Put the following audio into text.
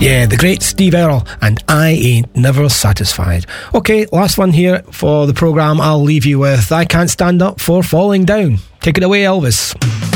Yeah, the great Steve Earle and I Ain't Never Satisfied. Okay, last one here for the programme I'll leave you with. I Can't Stand Up for Falling Down. Take it away, Elvis.